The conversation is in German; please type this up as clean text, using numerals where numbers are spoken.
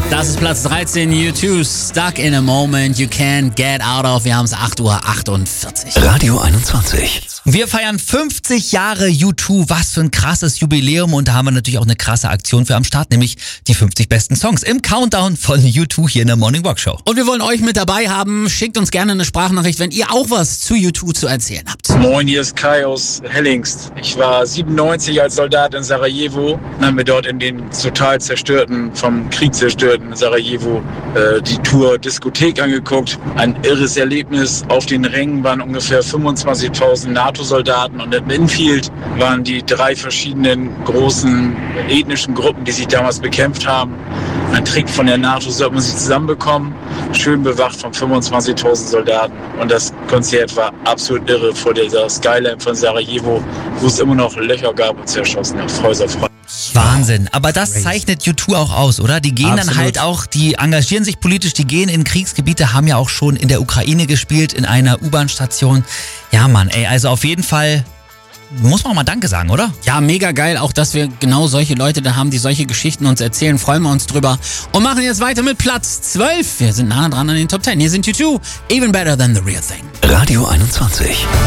Das ist Platz 13, U2, Stuck in a Moment You Can't Get Out of. Wir haben es 8:48 Uhr. Radio 21. Wir feiern 50 Jahre U2. Was für ein krasses Jubiläum. Und da haben wir natürlich auch eine krasse Aktion für am Start, nämlich die 50 besten Songs im Countdown von U2 hier in der Morning Walk Show. Und wir wollen euch mit dabei haben. Schickt uns gerne eine Sprachnachricht, wenn ihr auch was zu U2 zu erzählen habt. Moin, hier ist Kai aus Hellingst. Ich war 97 als Soldat in Sarajevo und haben wir dort in den total zerstörten, vom Krieg zerstörten Sarajevo die Tour Diskothek angeguckt. Ein irres Erlebnis. Auf den Rängen waren ungefähr 25.000 NATO-Soldaten und im Infield waren die 3 verschiedenen großen ethnischen Gruppen, die sich damals bekämpft haben. Ein Trick von der NATO, so hat man sie zusammenbekommen, schön bewacht von 25.000 Soldaten. Und das Konzert war absolut irre vor dieser Skyline von Sarajevo, wo es immer noch Löcher gab und zerschossene Häuser. Wahnsinn. Aber das zeichnet U2 auch aus, oder? Die gehen Absolut. dann halt auch, die engagieren sich politisch, die gehen in Kriegsgebiete, haben ja auch schon in der Ukraine gespielt, in einer U-Bahn-Station. Ja, Mann, ey, also auf jeden Fall muss man auch mal Danke sagen, oder? Ja, mega geil, auch dass wir genau solche Leute da haben, die solche Geschichten uns erzählen. Freuen wir uns drüber. Und machen jetzt weiter mit Platz 12. Wir sind nah dran an den Top 10. Hier sind U2, Even Better Than The Real Thing. Radio 21.